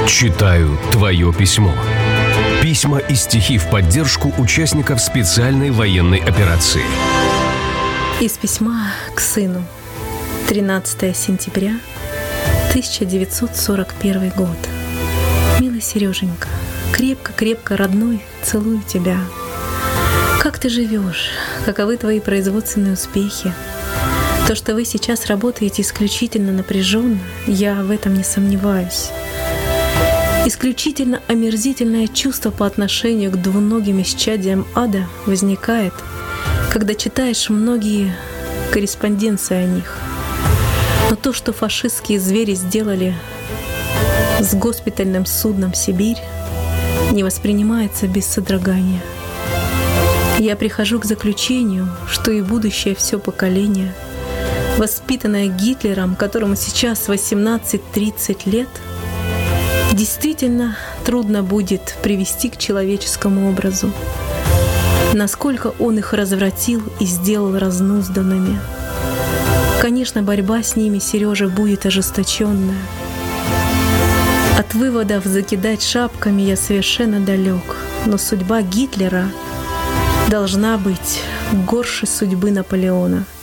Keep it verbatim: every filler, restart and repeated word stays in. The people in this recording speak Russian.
Читаю твое письмо. Письма и стихи в поддержку участников специальной военной операции. Из письма к сыну. тринадцатое сентября тысяча девятьсот сорок первый год. Милый Сереженька, крепко-крепко, родной, целую тебя. Как ты живешь? Каковы твои производственные успехи? То, что вы сейчас работаете исключительно напряженно, я в этом не сомневаюсь. Исключительно омерзительное чувство по отношению к двуногим исчадиям ада возникает, когда читаешь многие корреспонденции о них. Но то, что фашистские звери сделали с госпитальным судном «Сибирь», не воспринимается без содрогания. Я прихожу к заключению, что и будущее все поколение, воспитанное Гитлером, которому сейчас восемнадцать-тридцать лет, действительно трудно будет привести к человеческому образу, насколько он их развратил и сделал разнузданными. Конечно, борьба с ними, Сережа, будет ожесточенная. От выводов закидать шапками я совершенно далек, но судьба Гитлера должна быть горше судьбы Наполеона.